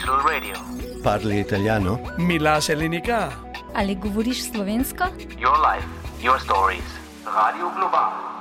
Digital Radio. Parli italiano? Mi lase linika. Ali govoriš slovensko? Your life, your stories. Radio Global.